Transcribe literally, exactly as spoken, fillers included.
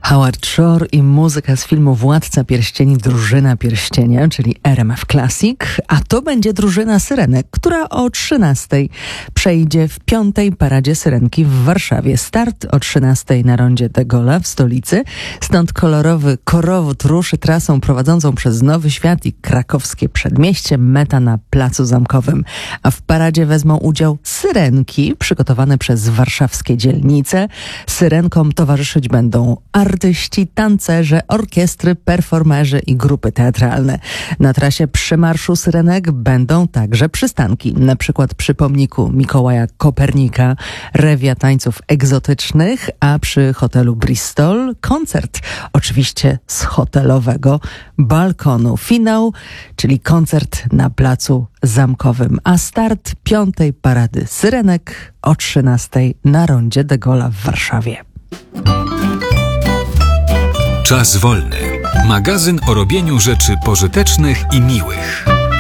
Howard Shore i muzyka z filmu Władca Pierścieni, Drużyna Pierścienia, czyli R M F Classic, a to będzie Drużyna Syrenek, która o trzynastej przejdzie w piątej paradzie Syrenki w Warszawie. Start o trzynastej na rondzie de Gaulle'a w stolicy, stąd kolorowy korowód ruszy trasą prowadzącą przez Nowy Świat i krakowskie przedmieście, meta na Placu Zamkowym. A w paradzie wezmą udział Syrenki, przygotowane przez warszawskie dzielnice. Syrenkom towarzyszyć będą artyści, tancerze, orkiestry, performerzy i grupy teatralne. Na trasie przymarszu Syrenek będą także przystanki, na przykład przy pomniku Mikołaja Kopernika, rewia tańców egzotycznych, a przy hotelu Bristol koncert, oczywiście z hotelowego balkonu. Finał, czyli koncert na Placu Zamkowym, a start piątej parady Syrenek o trzynastej na rondzie de Gaulle'a w Warszawie. Czas wolny. Magazyn o robieniu rzeczy pożytecznych i miłych.